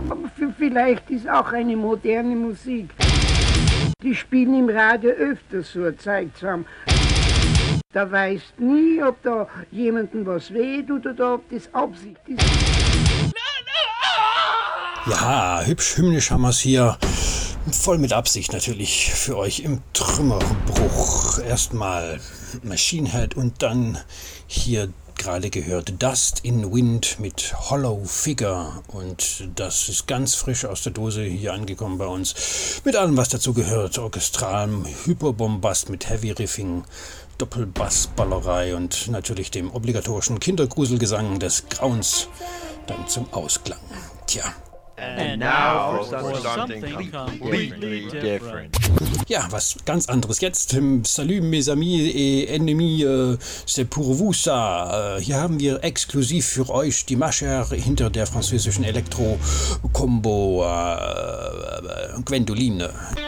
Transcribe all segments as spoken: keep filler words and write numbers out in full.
aber vielleicht ist auch eine moderne Musik. Die spielen im Radio öfter so eine Zeit zusammen. Da weißt nie, ob da jemandem was wehtut oder ob das Absicht ist. Ja, hübsch hymnisch haben wir es hier. Voll mit Absicht natürlich für euch im Trümmerbruch. Erstmal Machine Head und dann hier gerade gehört Dust in Wind mit Hollow Figure. Und das ist ganz frisch aus der Dose hier angekommen bei uns. Mit allem, was dazu gehört. Orchestralem Hyperbombast mit Heavy Riffing, Doppelbassballerei und natürlich dem obligatorischen Kindergruselgesang des Grauens dann zum Ausklang. Tja. And now for something completely different. Ja, was ganz anderes jetzt. Salut mes amis et ennemis, euh, c'est pour vous ça. Hier haben wir exklusiv für euch die Mascher hinter der französischen Elektro-Combo äh, Gwendoline.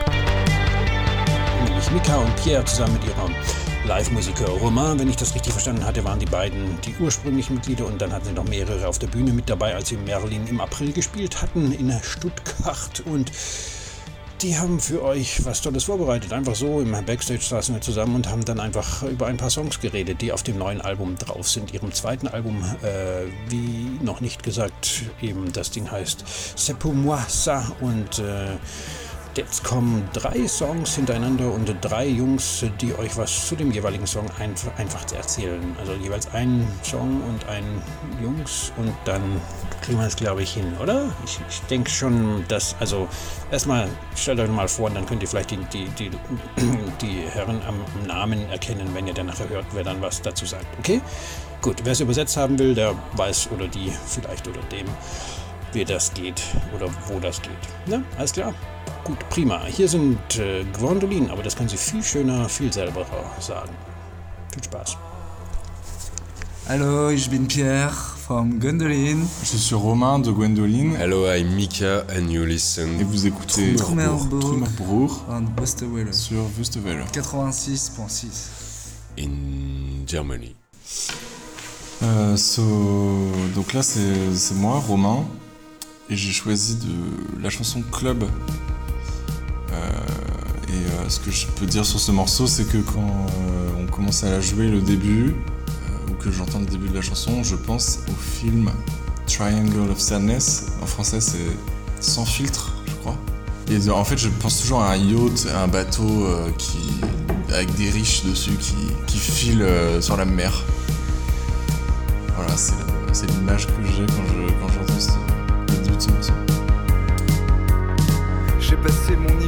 Nämlich Mika und Pierre zusammen mit ihrem Live-Musiker Romain, wenn ich das richtig verstanden hatte, waren die beiden die ursprünglichen Mitglieder und dann hatten sie noch mehrere auf der Bühne mit dabei, als sie Merlin im April gespielt hatten in Stuttgart und die haben für euch was Tolles vorbereitet. Einfach so im Backstage saßen wir zusammen und haben dann einfach über ein paar Songs geredet, die auf dem neuen Album drauf sind. Ihrem zweiten Album, äh, wie noch nicht gesagt, eben das Ding heißt C'est pour moi ça und äh, jetzt kommen drei Songs hintereinander und drei Jungs, die euch was zu dem jeweiligen Song einfach, einfach erzählen. Also jeweils ein Song und ein Jungs und dann kriegen wir es, glaube ich, hin, oder? Ich, ich denke schon, dass, also erstmal stellt euch mal vor und dann könnt ihr vielleicht die, die, die, die Herren am, am Namen erkennen, wenn ihr dann nachher hört, wer dann was dazu sagt. Okay? Gut, wer es übersetzt haben will, der weiß oder die vielleicht oder dem, wie das geht oder wo das geht. Ja, alles klar? Gut, prima. Hier sind äh, Gwendoline, aber das kann sie viel schöner, viel selber sagen. Viel Spaß. Hallo, ich bin Pierre from Gwendoline. Je suis Romain de Gwendoline. Hello, I'm Mika and you listen. Et vous écoutez Trümmerbruch on Wüstewelle sur Wüstewelle quatre-vingt-six point six in Germany. Euh, so, donc là c'est, c'est moi, Romain, et j'ai choisi de la chanson Club. Euh, et euh, ce que je peux dire sur ce morceau, c'est que quand euh, on commence à la jouer le début, euh, ou que j'entends le début de la chanson, je pense au film Triangle of Sadness. En français, c'est Sans filtre, je crois. Et en fait, je pense toujours à un yacht, à un bateau euh, qui, avec des riches dessus qui, qui filent euh, sur la mer. Voilà, c'est, c'est l'image que j'ai quand, je, quand j'entends ce, le début de ce morceau. J'ai passé mon